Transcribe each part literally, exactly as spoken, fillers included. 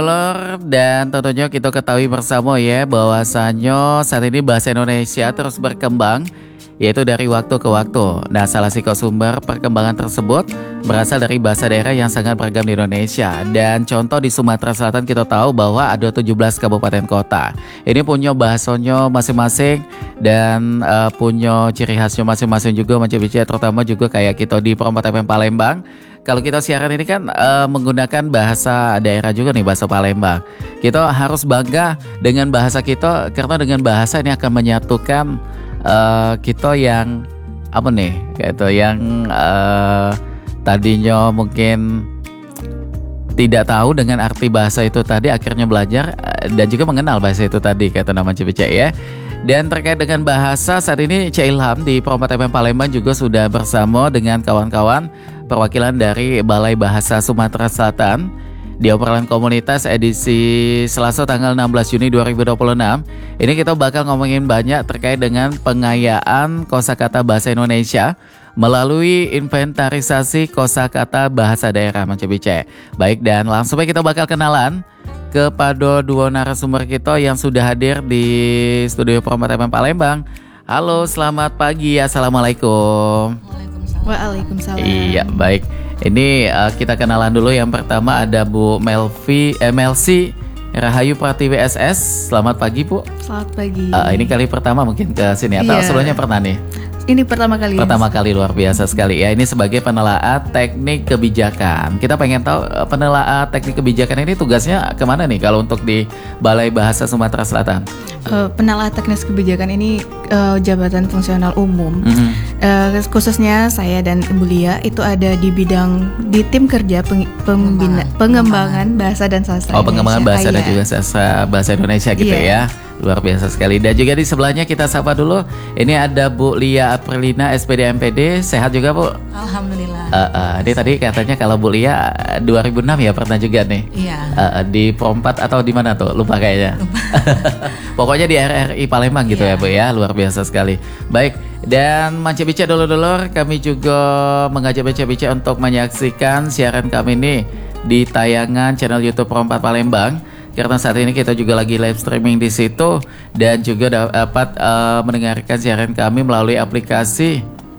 Lor, dan tentunya kita ketahui bersama ya bahwasannya saat ini bahasa Indonesia terus berkembang, yaitu dari waktu ke waktu. Nah, salah satu sumber perkembangan tersebut berasal dari bahasa daerah yang sangat beragam di Indonesia. Dan contoh di Sumatera Selatan kita tahu bahwa ada tujuh belas kabupaten kota. Ini punya bahasanya masing-masing dan uh, punya ciri khasnya masing-masing juga, macam-macam, terutama juga kayak kita di Perempatan F M Palembang. Kalau kita siaran ini kan uh, menggunakan bahasa daerah juga nih, bahasa Palembang. Kita harus bangga dengan bahasa kita karena dengan bahasa ini akan menyatukan uh, kita yang apa nih, gitu, yang uh, tadinya mungkin tidak tahu dengan arti bahasa itu tadi, akhirnya belajar uh, dan juga mengenal bahasa itu tadi, kata nama Cibica ya. Dan terkait dengan bahasa, saat ini Cik Ilham di Perempatan F M Palembang juga sudah bersama dengan kawan-kawan perwakilan dari Balai Bahasa Sumatera Selatan di obrolan komunitas edisi Selasa tanggal enam belas Juni dua ribu dua puluh enam. Ini kita bakal ngomongin banyak terkait dengan pengayaan kosakata bahasa Indonesia melalui inventarisasi kosakata bahasa daerah Mang Cibice. Baik, dan langsung aja kita bakal kenalan kepada dua narasumber kita yang sudah hadir di studio Perempatan F M Palembang. Halo, selamat pagi, assalamualaikum. Waalaikumsalam. Iya, baik. Ini uh, kita kenalan dulu. Yang pertama ada Bu Melvi, eh, Melsi Rahayu Pratiwi S S. Selamat pagi, Bu. Selamat pagi. Uh, ini kali pertama mungkin ke sini atau Iya. sebelumnya pernah nih? Ini pertama kali. Pertama kali, luar biasa sekali ya. Ini sebagai penelaah teknik kebijakan. Kita pengen tahu uh, penelaah teknik kebijakan ini tugasnya kemana nih kalau untuk di Balai Bahasa Sumatera Selatan? Uh, penelaah teknis kebijakan ini uh, jabatan fungsional umum. Mm-hmm. Uh, khususnya saya dan Ibu Lia itu ada di bidang di tim kerja peng, pembina, pengembangan bahasa dan sastra. Oh, pengembangan bahasa Indonesia. dan juga sastra bahasa Indonesia gitu Iya. ya. Luar biasa sekali. Dan juga di sebelahnya kita sapa dulu. Ini ada Bu Lia Aprilina S P D M P D. Sehat juga, Bu? Alhamdulillah. Uh, uh, ini tadi katanya kalau Bu Lia dua ribu enam ya pernah juga nih. Iya. Uh, uh, di Perempat atau di mana tuh? Lupa kayaknya. Lupa. Pokoknya di R R I Palembang gitu Iya. ya, Bu ya. Luar biasa sekali. Baik. Dan Mang Cibica dulu-dulur, kami juga mengajak Cibica untuk menyaksikan siaran kami ini di tayangan channel YouTube Perempat Palembang. Karena saat ini kita juga lagi live streaming di situ dan juga dapat uh, mendengarkan siaran kami melalui aplikasi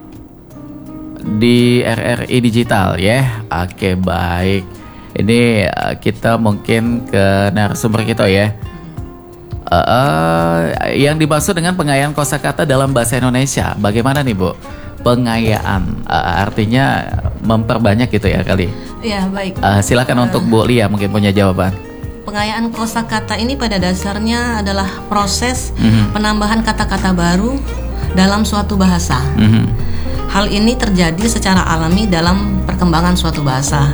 di R R I Digital ya. Oke, baik. Ini uh, kita mungkin ke narasumber kita ya. Uh, uh, yang dimaksud dengan pengayaan kosakata dalam bahasa Indonesia, bagaimana nih, Bu? Pengayaan uh, artinya memperbanyak gitu ya kali. Iya, baik. Uh, silakan uh, untuk Bu Lia mungkin punya jawaban. Pengayaan kosakata ini pada dasarnya adalah proses Mm-hmm. penambahan kata-kata baru dalam suatu bahasa. Mm-hmm. Hal ini terjadi secara alami dalam perkembangan suatu bahasa.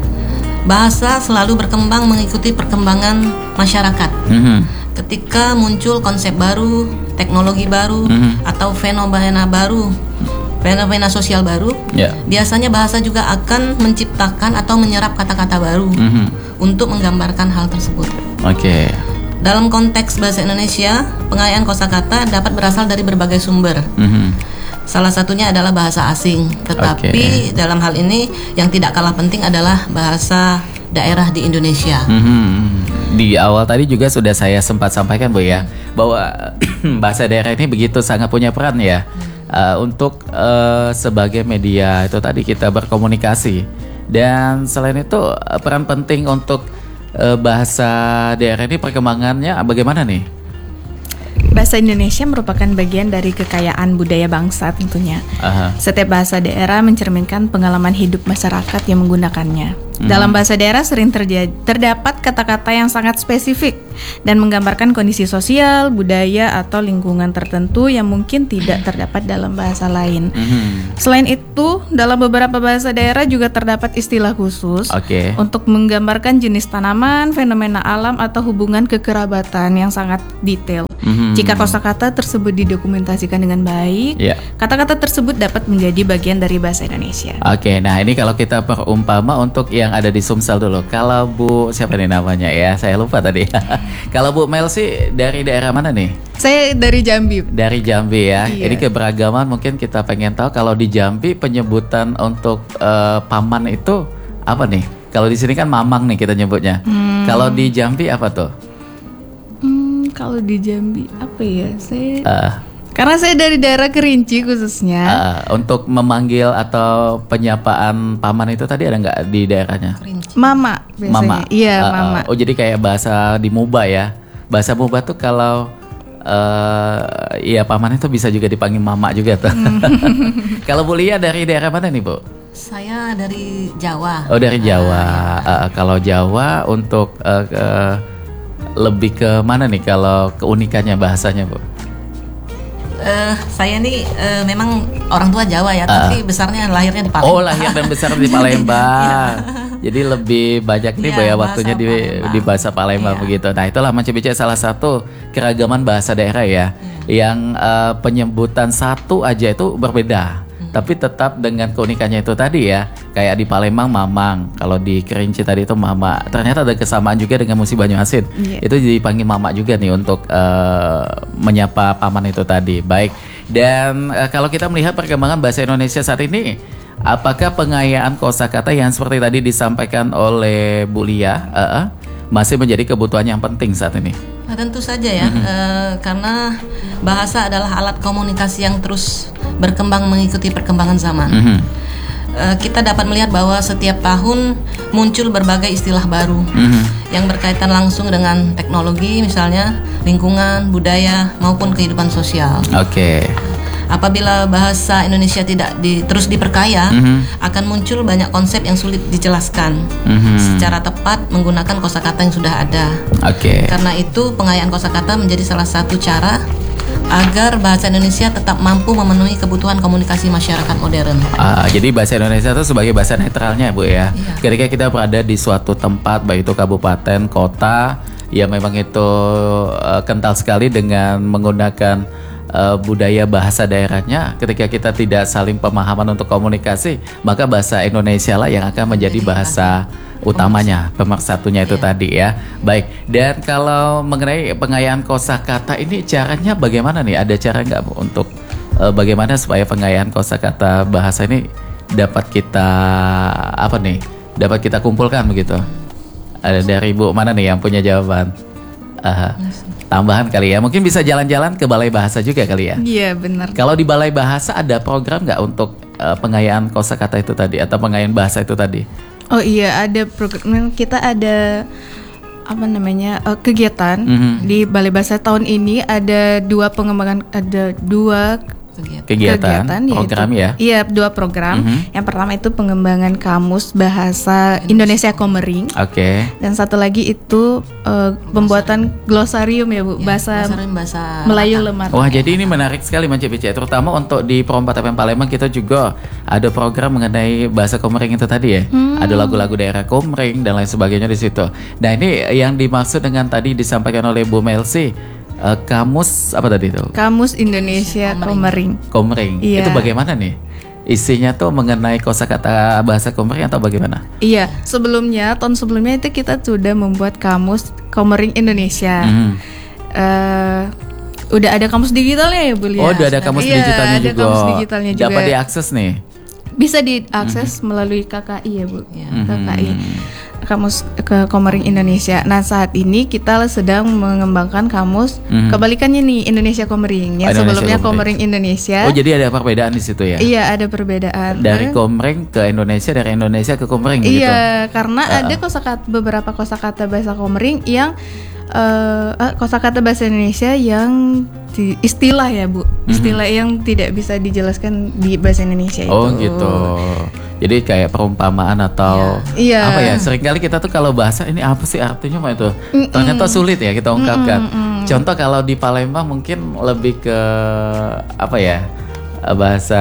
Bahasa selalu berkembang mengikuti perkembangan masyarakat. Mm-hmm. Ketika muncul konsep baru, teknologi baru, Mhm. atau fenomena baru, fenomena sosial baru, Ya. biasanya bahasa juga akan menciptakan atau menyerap kata-kata baru Mhm. untuk menggambarkan hal tersebut. Oke. Dalam konteks bahasa Indonesia, pengayaan kosakata dapat berasal dari berbagai sumber. Mhm. Salah satunya adalah bahasa asing, tetapi Oke. dalam hal ini yang tidak kalah penting adalah bahasa daerah di Indonesia. Mhm. Di awal tadi juga sudah saya sempat sampaikan, Bu ya, bahwa bahasa daerah ini begitu sangat punya peran ya uh, untuk uh, sebagai media itu tadi kita berkomunikasi. Dan selain itu uh, peran penting untuk uh, bahasa daerah ini perkembangannya bagaimana nih? Bahasa Indonesia merupakan bagian dari kekayaan budaya bangsa tentunya. Aha. Setiap bahasa daerah mencerminkan pengalaman hidup masyarakat yang menggunakannya. Hmm. Dalam bahasa daerah sering terjadi, terdapat kata-kata yang sangat spesifik dan menggambarkan kondisi sosial, budaya, atau lingkungan tertentu yang mungkin tidak terdapat dalam bahasa lain. Mhm. Selain itu, dalam beberapa bahasa daerah juga terdapat istilah khusus Oke. untuk menggambarkan jenis tanaman, fenomena alam, atau hubungan kekerabatan yang sangat detail. Mhm. Jika kosakata tersebut didokumentasikan dengan baik, Ya. kata-kata tersebut dapat menjadi bagian dari bahasa Indonesia. Oke, nah ini kalau kita perumpama untuk yang ada di Sumsel dulu. Kalau Bu, siapa nih namanya ya? Saya lupa tadi. Kalau Bu Mel sih dari daerah mana nih? Saya dari Jambi. Dari Jambi ya. Iya. Ini keberagaman mungkin kita pengen tahu kalau di Jambi penyebutan untuk eh, paman itu apa nih? Kalau di sini kan mamang nih kita nyebutnya. Hmm. Kalau di Jambi apa tuh? Hmm, kalau di Jambi apa ya? Saya Uh, karena saya dari daerah Kerinci khususnya. uh, untuk memanggil atau penyapaan paman itu tadi ada nggak di daerahnya? Kerinci. Mama biasanya. Mama. Iya, Uh, uh, mama. Oh jadi kayak bahasa di Muba ya. Bahasa Muba tuh kalau uh, iya paman itu bisa juga dipanggil mama juga tuh. Kalau Bu Lia dari daerah mana nih Bu? Saya dari Jawa. Oh dari Jawa. Uh, kalau Jawa untuk uh, ke- lebih ke mana nih kalau keunikannya bahasanya Bu? Eh, saya nih eh, memang orang tua Jawa ya, tapi besarnya lahirnya di Palembang. Oh lahir dan besar di Palembang. Jadi lebih banyak nih Iya, ya bahasa waktunya di Palembang. di bahasa Palembang Iya. begitu. Nah itulah Manca Bicara salah satu keragaman bahasa daerah ya, yang eh, penyebutan satu aja itu berbeda. Tapi tetap dengan keunikannya itu tadi ya, kayak di Palembang mamang, kalau di Kerinci tadi itu mama. Ternyata ada kesamaan juga dengan Musi Banyuasin. Iya. Itu dipanggil mama juga nih untuk eh, menyapa paman itu tadi. Baik. Dan eh, kalau kita melihat perkembangan bahasa Indonesia saat ini, apakah pengayaan kosakata yang seperti tadi disampaikan oleh Bu Lia eh, eh, masih menjadi kebutuhan yang penting saat ini? Nah, tentu saja ya, eh, karena bahasa adalah alat komunikasi yang terus berkembang mengikuti perkembangan zaman. Mhm. Eh, kita dapat melihat bahwa setiap tahun muncul berbagai istilah baru Mhm. yang berkaitan langsung dengan teknologi, misalnya lingkungan, budaya maupun kehidupan sosial. Oke. Apabila bahasa Indonesia tidak di- terus diperkaya, Mhm. akan muncul banyak konsep yang sulit dijelaskan Mhm. secara tepat menggunakan kosakata yang sudah ada. Oke. Karena itu pengayaan kosakata menjadi salah satu cara agar bahasa Indonesia tetap mampu memenuhi kebutuhan komunikasi masyarakat modern. Ah, jadi bahasa Indonesia itu sebagai bahasa netralnya Bu ya. Iya. Ketika kita berada di suatu tempat, baik itu kabupaten, kota, ya memang itu eh, kental sekali dengan menggunakan eh, budaya bahasa daerahnya. Ketika kita tidak saling pemahaman untuk komunikasi, maka bahasa Indonesia lah yang akan menjadi bahasa utamanya, pemersatunya itu Iya. tadi ya. Baik. Dan kalau mengenai pengayaan kosakata ini caranya bagaimana nih? Ada cara nggak Bu untuk eh, bagaimana supaya pengayaan kosakata bahasa ini dapat kita apa nih? Dapat kita kumpulkan begitu? Ada dari Bu mana nih yang punya jawaban? Ah, tambahan kali ya. Mungkin bisa jalan-jalan ke Balai Bahasa juga kali ya. Iya, benar. Kalau di Balai Bahasa ada program nggak untuk eh, pengayaan kosakata itu tadi atau pengayaan bahasa itu tadi? Oh iya, ada program, kita ada apa namanya eh, kegiatan Mhm. di Balai Bahasa tahun ini, ada dua pengembangan, ada dua Kegiatan. Kegiatan, yaitu- program ya. Iya, dua program. Mhm. Yang pertama itu pengembangan kamus bahasa Indonesia Komering, Oke. dan satu lagi itu eh, pembuatan glosarium ya Bu, Ya, bahasa bahasa, bahasa Melayu Batak. Lemar. Wah, jadi ini menarik sekali Manca Bicara, terutama untuk di Pro empat F M Palembang kita juga ada program mengenai bahasa Komering itu tadi ya. Ada lagu-lagu daerah Komering dan lain sebagainya di situ. Nah, ini yang dimaksud dengan tadi disampaikan oleh Bu Melsi, eh, kamus apa tadi itu? Kamus Indonesia Komering. Komering. Iya. Itu bagaimana nih? Isinya tuh mengenai kosakata bahasa Komering atau bagaimana? Iya, sebelumnya tahun sebelumnya itu kita sudah membuat kamus Komering Indonesia. Mhm. Eh, udah ada kamus digitalnya ya Bu Lia? Oh, udah ada kamus Iya, digitalnya ada juga. kamus digitalnya juga. Dapat diakses nih. Bisa diakses melalui K K I ya Bu. Ya. K K I. Kamus ke Komering Indonesia. Nah, saat ini kita sedang mengembangkan kamus Mhm. kebalikannya nih, Indonesia Komering. Oh, Yang Indonesia sebelumnya Komering. Komering Indonesia. Oh, jadi ada perbedaan di situ ya? Iya, ada perbedaan. Dari Karena- Komering ke Indonesia, dari Indonesia ke Komering gitu. Iya, karena ada kosakata, beberapa kosakata bahasa Komering yang eh eh, kosakata bahasa Indonesia yang di- istilah ya Bu, istilah yang tidak bisa dijelaskan di bahasa Indonesia itu. Oh gitu. Jadi kayak perumpamaan atau Iya. apa ya? Seringkali kita tuh kalau bahasa ini apa sih artinya mah itu? Ternyata sulit ya kita ungkapkan. Contoh kalau di Palembang mungkin lebih ke apa ya? Bahasa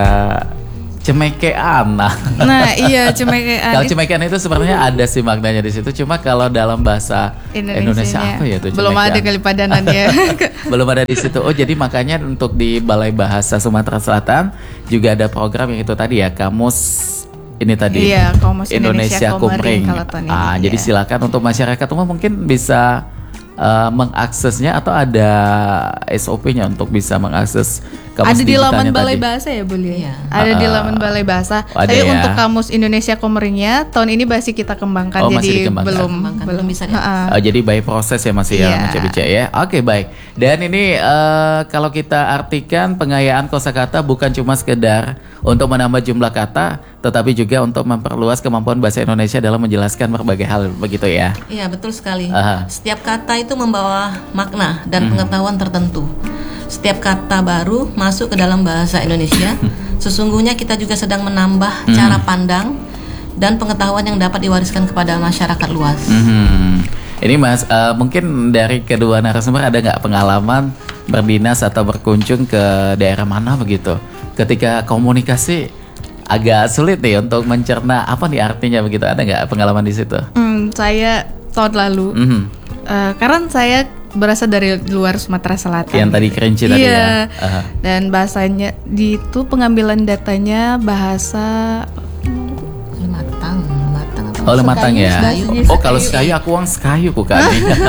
cemekean. Nah, Nah, iya cemekean. kalau cemekean itu sebenarnya ada sih maknanya di situ. Cuma kalau dalam bahasa Indonesia apa ya itu? Belum ada cemekean? kali padanannya. Belum ada di situ. Oh, jadi makanya untuk di Balai Bahasa Sumatera Selatan juga ada program yang itu tadi ya, kamus ini tadi. Iya, Kamus Indonesia Komering Komering. kalau tahun ini, Ah, jadi iya. silakan untuk masyarakat umum mungkin bisa eh, mengaksesnya atau ada S O P-nya untuk bisa mengakses Kamus ada di laman digitalnya Balai tadi. Bahasa ya, Bu Lia? Iya. Ada di Ah, laman Balai Bahasa. ada Tapi ya. untuk Kamus Indonesia Komering-nya tahun ini masih kita kembangkan, Oh, masih jadi dikembangkan. belum Kembangkan, belum belum bisa di- Ha-ha. Oh, jadi by proses ya masih ya Iya. Bica ya. Oke baik. Dan ini eh, kalau kita artikan pengayaan kosakata bukan cuma sekedar untuk menambah jumlah kata, tetapi juga untuk memperluas kemampuan bahasa Indonesia dalam menjelaskan berbagai hal, begitu ya. Iya, betul sekali. Aha. Setiap kata itu membawa makna dan pengetahuan tertentu. Setiap kata baru masuk ke dalam bahasa Indonesia, sesungguhnya kita juga sedang menambah cara pandang dan pengetahuan yang dapat diwariskan kepada masyarakat luas. Mhm. Ini Mas, eh, mungkin dari kedua narasumber ada nggak pengalaman berdinas atau berkunjung ke daerah mana begitu? Ketika komunikasi agak sulit nih untuk mencerna apa nih artinya begitu, ada nggak pengalaman di situ? Hmm, saya tahun lalu, Mhm. eh, karena saya berasal dari luar Sumatera Selatan. Yang tadi kerinci tadi Iya. ya. Aha. Dan bahasanya di itu pengambilan datanya bahasa Lematang, lematang apa? Oh lematang Sekayu, ya. Sekayu. Oh kalau sekayu aku uang sekayu bukan.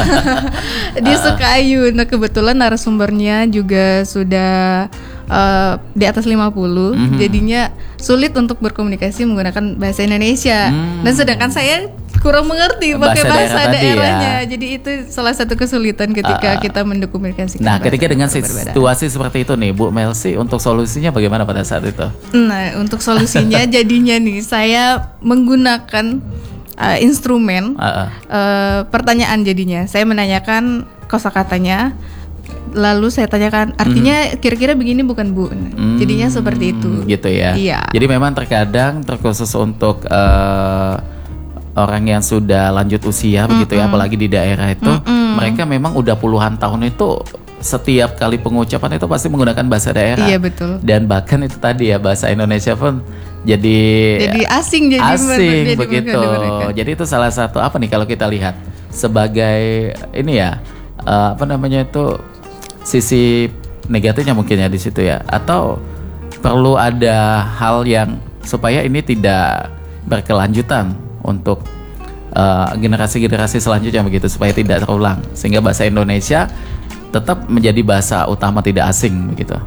di Sekayu. Nah kebetulan narasumbernya juga sudah eh, di atas lima puluh, Mhm. jadinya sulit untuk berkomunikasi menggunakan bahasa Indonesia. Hmm. Dan sedangkan saya kurang mengerti pakai Bahasa bahasa, daerah tadi ya. daerahnya. Jadi itu salah satu kesulitan ketika Ah. kita mendokumentasikan. Nah bahasa ketika dengan berbeda. situasi seperti itu nih Bu Melsi, untuk solusinya bagaimana pada saat itu? Nah, untuk solusinya jadinya nih saya menggunakan uh, instrumen Ah, ah. uh, pertanyaan jadinya. Saya menanyakan kosakatanya, lalu saya tanyakan artinya kira-kira begini bukan Bu? Hmm, Jadinya seperti itu. Gitu ya. Iya. Jadi memang terkadang terkhusus untuk eh, orang yang sudah lanjut usia begitu ya, apalagi di daerah itu, mereka memang udah puluhan tahun itu setiap kali pengucapan itu pasti menggunakan bahasa daerah. Iya, betul. Dan bahkan itu tadi ya bahasa Indonesia pun jadi Jadi asing jadi asing jadi begitu. mereka. Jadi itu salah satu apa nih kalau kita lihat sebagai ini ya eh, apa namanya itu sisi negatifnya mungkin ya di situ ya, atau perlu ada hal yang supaya ini tidak berkelanjutan untuk eh, generasi-generasi selanjutnya begitu supaya tidak terulang sehingga bahasa Indonesia tetap menjadi bahasa utama tidak asing begitu.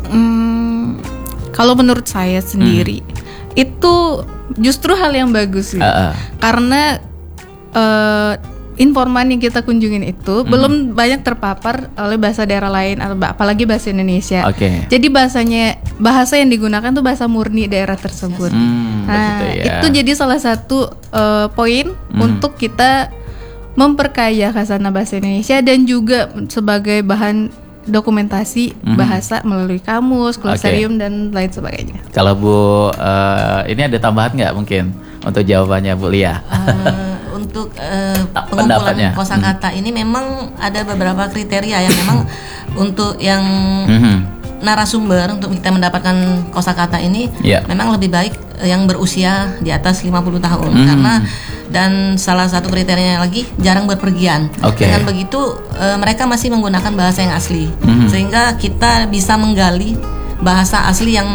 Hmm, kalau menurut saya sendiri itu justru hal yang bagus sih. Ah, ah. Karena eh, informan yang kita kunjungin itu belum banyak terpapar oleh bahasa daerah lain atau ba- apalagi bahasa Indonesia. Oke. Jadi bahasanya bahasa yang digunakan tuh bahasa murni daerah tersebut. Hmm, Nah, begitu ya. itu jadi salah satu eh, poin untuk kita memperkaya khasanah bahasa Indonesia dan juga sebagai bahan dokumentasi bahasa melalui kamus, glosarium dan lain sebagainya. Kalau Bu eh, ini ada tambahan nggak mungkin untuk jawabannya Bu Lia? Eh, untuk eh, Tak- pengumpulan pendapatnya. kosakata ini memang ada beberapa kriteria yang memang untuk yang Mhm. narasumber untuk kita mendapatkan kosakata ini Iya. memang lebih baik eh, yang berusia di atas lima puluh tahun Hmm. karena dan salah satu kriterianya lagi jarang berpergian. Oke. Dengan begitu eh, mereka masih menggunakan bahasa yang asli Mhm. sehingga kita bisa menggali bahasa asli yang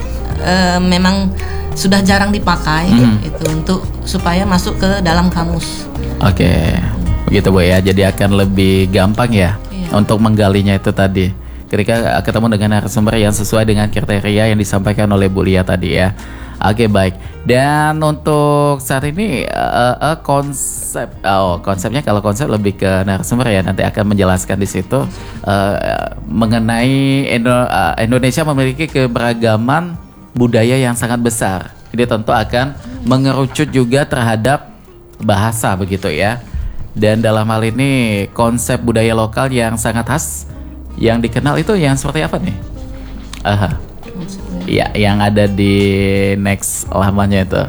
eh, memang sudah jarang dipakai Mhm. itu untuk supaya masuk ke dalam kamus. Oke, begitu Bu ya. Jadi akan lebih gampang ya Iya. untuk menggalinya itu tadi. Ketika ketemu dengan narasumber yang sesuai dengan kriteria yang disampaikan oleh Bu Lia tadi ya. Oke baik. Dan untuk saat ini eh, eh, konsep, oh konsepnya kalau konsep lebih ke narasumber ya nanti akan menjelaskan di situ eh, mengenai Indo- eh, Indonesia memiliki keberagaman budaya yang sangat besar. Jadi tentu akan mengerucut juga terhadap bahasa begitu ya. Dan dalam hal ini konsep budaya lokal yang sangat khas yang dikenal itu yang seperti apa nih? Aha. Iya, yang ada di next lamanya itu.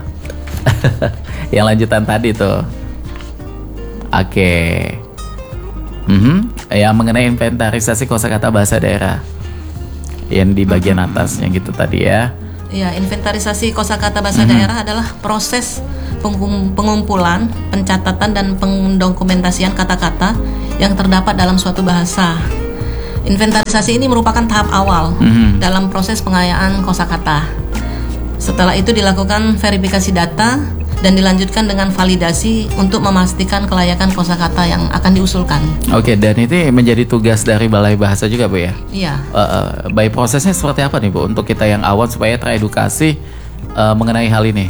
Yang lanjutan tadi tuh. Oke. Mhm. Yang mengenai inventarisasi kosakata bahasa daerah. Yang di bagian atasnya gitu tadi ya. Ya, inventarisasi kosakata bahasa daerah adalah proses pengum- pengumpulan, pencatatan dan pendokumentasian kata-kata yang terdapat dalam suatu bahasa. Inventarisasi ini merupakan tahap awal Mhm. dalam proses pengayaan kosakata. Setelah itu dilakukan verifikasi data dan dilanjutkan dengan validasi untuk memastikan kelayakan kosakata yang akan diusulkan. Oke, dan itu menjadi tugas dari Balai Bahasa juga, Bu ya? Iya. Uh, uh, baik, prosesnya seperti apa nih, Bu, untuk kita yang awam supaya teredukasi uh, mengenai hal ini?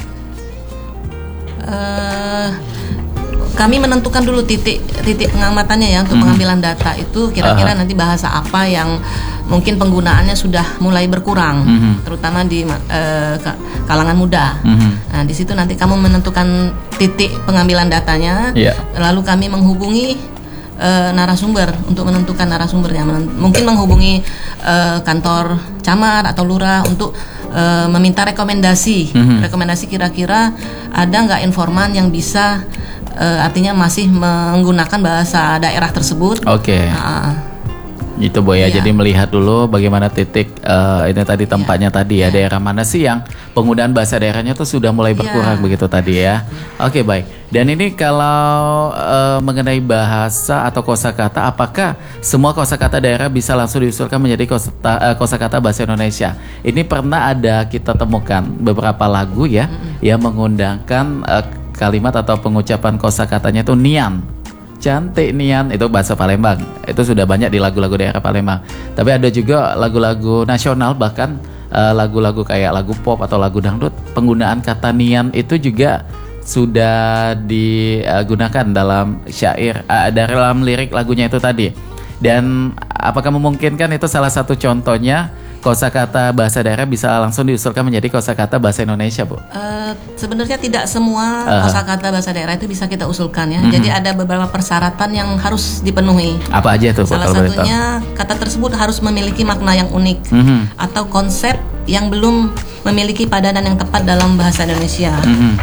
Uh, kami menentukan dulu titik titik pengamatannya ya untuk mm-hmm. pengambilan data itu kira-kira uh-huh. nanti bahasa apa yang mungkin penggunaannya sudah mulai berkurang, mm-hmm. terutama di uh, kalangan muda. Mm-hmm. Nah, di situ nanti kamu menentukan titik pengambilan datanya, yeah. lalu kami menghubungi uh, narasumber untuk menentukan narasumbernya. Men- mungkin menghubungi uh, kantor camat atau lurah untuk uh, meminta rekomendasi, mm-hmm. rekomendasi kira-kira ada nggak informan yang bisa Uh, artinya masih menggunakan bahasa daerah tersebut. Oke. Okay. Uh, itu Bu ya. Iya. Jadi melihat dulu bagaimana titik uh, ini tadi tempatnya iya. tadi ya. Iya. Daerah mana sih yang penggunaan bahasa daerahnya tuh sudah mulai berkurang iya. begitu tadi ya. Oke, okay, baik. Dan ini kalau uh, mengenai bahasa atau kosakata, apakah semua kosakata daerah bisa langsung diusulkan menjadi kosakata, uh, kosakata bahasa Indonesia? Ini pernah ada kita temukan beberapa lagu ya mm-hmm. yang mengundangkan uh, kalimat atau pengucapan kosakatanya itu nian. Cantik nian, itu bahasa Palembang. Itu sudah banyak di lagu-lagu daerah Palembang. Tapi ada juga lagu-lagu nasional, bahkan uh, lagu-lagu kayak lagu pop atau lagu dangdut, penggunaan kata nian itu juga sudah digunakan dalam syair, uh, dalam lirik lagunya itu tadi. Dan apakah memungkinkan itu salah satu contohnya kosakata bahasa daerah bisa langsung diusulkan menjadi kosakata bahasa Indonesia, Bu? Uh, sebenarnya tidak semua uh. kosakata bahasa daerah itu bisa kita usulkan ya. Mm-hmm. Jadi ada beberapa persyaratan yang harus dipenuhi. Apa aja tuh? Salah satunya kata tersebut harus memiliki makna yang unik mm-hmm. atau konsep yang belum memiliki padanan yang tepat dalam bahasa Indonesia. Mm-hmm.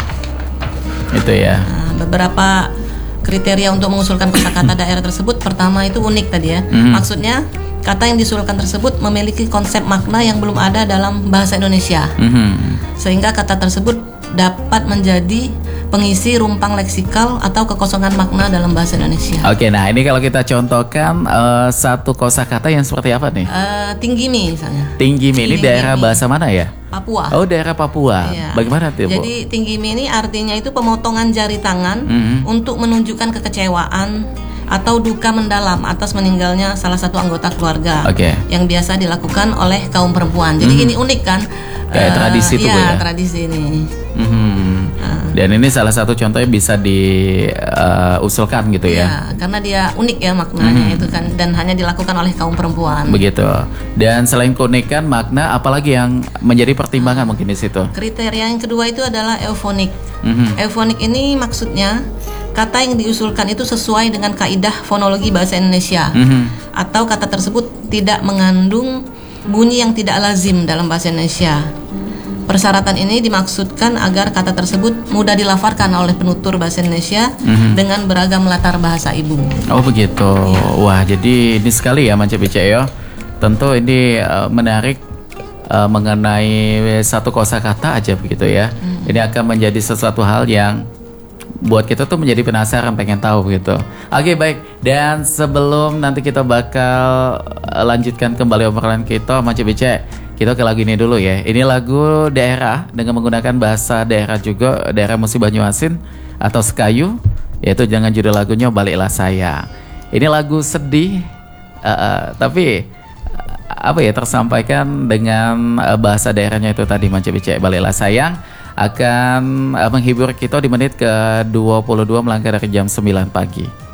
Itu ya. Nah, beberapa kriteria untuk mengusulkan kosakata daerah tersebut, pertama itu unik tadi ya. Mm-hmm. Maksudnya kata yang diusulkan tersebut memiliki konsep makna yang belum ada dalam bahasa Indonesia, mm-hmm. sehingga kata tersebut dapat menjadi pengisi rumpang leksikal atau kekosongan makna dalam bahasa Indonesia. Oke, nah ini kalau kita contohkan uh, satu kosakata yang seperti apa nih? Uh, Tinggimi misalnya. Tinggimi ini daerah bahasa mana ya? Papua. Oh, daerah Papua. Iya. Bagaimana tuh, Bu? Jadi Tinggimi ini artinya itu pemotongan jari tangan mm-hmm. untuk menunjukkan kekecewaan atau duka mendalam atas meninggalnya salah satu anggota keluarga, okay. yang biasa dilakukan oleh kaum perempuan. Jadi mm. ini unik kan? Kayak uh, tradisi itu ya, ya? tradisi ini. Mm-hmm. Uh. Dan ini salah satu contohnya bisa diusulkan uh, gitu ya? Ya, karena dia unik ya maknanya mm. itu kan, dan hanya dilakukan oleh kaum perempuan. Begitu. Dan selain keunikan makna, apalagi yang menjadi pertimbangan uh. mungkin di situ? Kriteria yang kedua itu adalah eufonik. Mm-hmm. Eufonik ini maksudnya kata yang diusulkan itu sesuai dengan kaidah fonologi bahasa Indonesia, mm-hmm. atau kata tersebut tidak mengandung bunyi yang tidak lazim dalam bahasa Indonesia. Persyaratan ini dimaksudkan agar kata tersebut mudah dilafalkan oleh penutur bahasa Indonesia mm-hmm. dengan beragam latar bahasa ibu. Oh begitu. Ya. Wah, jadi ini sekali ya Manca Bice ya. Tentu ini uh, menarik uh, mengenai satu kosakata aja begitu ya. Mm-hmm. Ini akan menjadi sesuatu hal yang buat kita tuh menjadi penasaran, pengen tahu gitu. Oke, baik. Dan sebelum nanti kita bakal lanjutkan kembali obrolan kita, Manca Bice, kita ke lagu ini dulu ya. Ini lagu daerah dengan menggunakan bahasa daerah juga, daerah Musi Banyuasin atau Sekayu, yaitu dengan judul lagunya Baliklah Sayang. Ini lagu sedih, uh, uh, tapi uh, apa ya tersampaikan dengan uh, bahasa daerahnya itu tadi, Manca Bice. Baliklah Sayang akan uh, menghibur kita di menit ke dua puluh dua melangkah dari jam sembilan pagi.